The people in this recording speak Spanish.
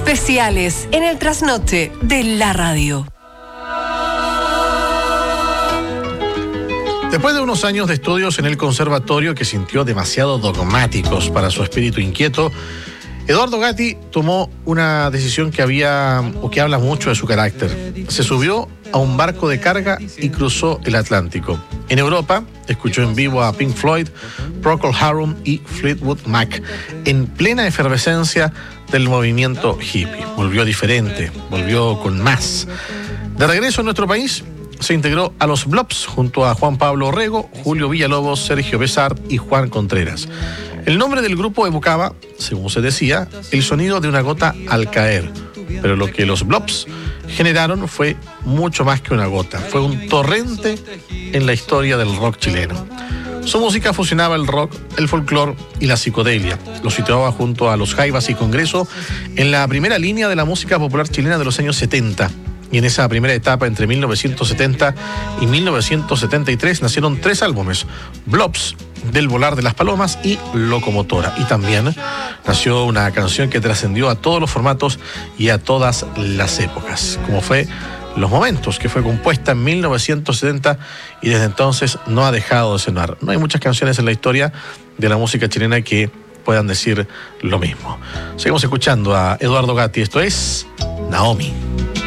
especiales en el trasnoche de la radio. Después de unos años de estudios en el conservatorio que sintió demasiado dogmáticos para su espíritu inquieto, Edoardo Gatti tomó una decisión que habla mucho de su carácter. Se subió a un barco de carga y cruzó el Atlántico. En Europa, escuchó en vivo a Pink Floyd, Procol Harum y Fleetwood Mac, en plena efervescencia del movimiento hippie. Volvió diferente, volvió con más. De regreso a nuestro país, se integró a los Blobs junto a Juan Pablo Orrego, Julio Villalobos, Sergio Besar y Juan Contreras. El nombre del grupo evocaba, según se decía, el sonido de una gota al caer. Pero lo que los Blobs generaron fue mucho más que una gota. Fue un torrente en la historia del rock chileno. Su música fusionaba el rock, el folclore y la psicodelia. Lo situaba junto a los Jaivas y Congreso en la primera línea de la música popular chilena de los años 70. Y en esa primera etapa, entre 1970 y 1973, nacieron 3 álbumes: Blobs, Del volar de las palomas y Locomotora. Y también nació una canción que trascendió a todos los formatos y a todas las épocas, como fue Los Momentos, que fue compuesta en 1970 y desde entonces no ha dejado de sonar. No hay muchas canciones en la historia de la música chilena que puedan decir lo mismo. Seguimos escuchando a Edoardo Gatti. Esto es Naomi.